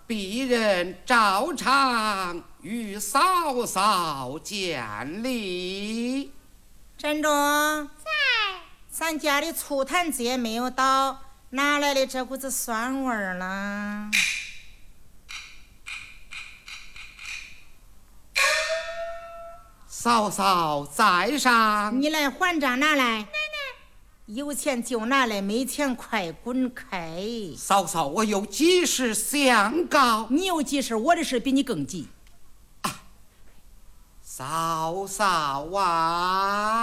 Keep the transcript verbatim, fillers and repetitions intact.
鄙人照常与嫂嫂见礼。 珍珠， 在。 咱家的醋坛子也没有倒，哪来的这股子酸味儿呢？ 嫂嫂在上， 你来还账拿来。奶奶，有钱就拿来，没钱快滚开。 嫂嫂，我有急事相告。 你有急事，我的事比你更急。 啊，嫂嫂啊！